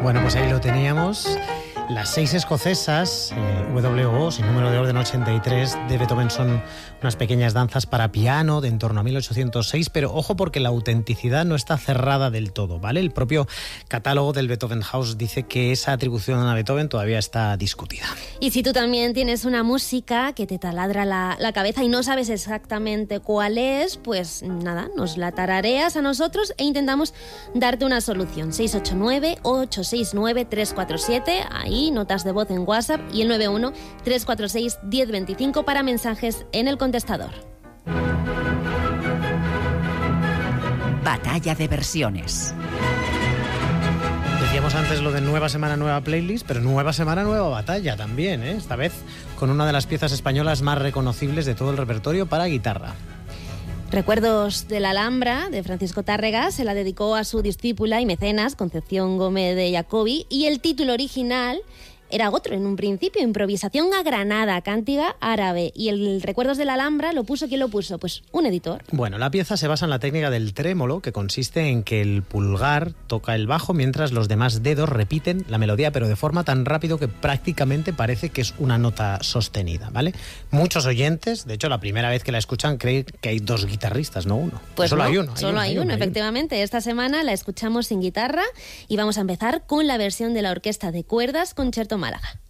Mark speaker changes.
Speaker 1: Bueno, pues ahí lo teníamos. Las 6 escocesas, WO, sin número de orden 83, de Beethoven, son unas pequeñas danzas para piano de en torno a 1806, pero ojo porque la autenticidad no está cerrada del todo, ¿vale? El propio catálogo del Beethoven House dice que esa atribución a Beethoven todavía está discutida.
Speaker 2: Y si tú también tienes una música que te taladra la cabeza y no sabes exactamente cuál es, pues nada, nos la tarareas a nosotros e intentamos darte una solución. 689-869-347, ahí notas de voz en WhatsApp, y el 91-346-1025 para mensajes en el contestador.
Speaker 3: Batalla de versiones.
Speaker 1: Decíamos antes lo de nueva semana, nueva playlist, pero nueva semana, nueva batalla también, ¿eh? Esta vez con una de las piezas españolas más reconocibles de todo el repertorio para guitarra.
Speaker 2: Recuerdos de la Alhambra, de Francisco Tárrega, se la dedicó a su discípula y mecenas, Concepción Gómez de Jacobi, y el título original era otro en un principio: Improvisación a Granada, cántiga árabe. Y el Recuerdos de la Alhambra lo puso, ¿quién lo puso? Pues un editor. Bueno,
Speaker 1: la pieza se basa en la técnica del trémolo, que consiste en que el pulgar toca el bajo mientras los demás dedos repiten la melodía, pero de forma tan rápido que prácticamente parece que es una nota sostenida, ¿vale? Muchos oyentes, de hecho la primera vez que la escuchan, creen que hay dos guitarristas, no uno.
Speaker 2: Pues
Speaker 1: solo
Speaker 2: no,
Speaker 1: hay uno.
Speaker 2: Solo hay uno, efectivamente. Esta semana la escuchamos sin guitarra y vamos a empezar con la versión de la Orquesta de Cuerdas Concerto Málaga.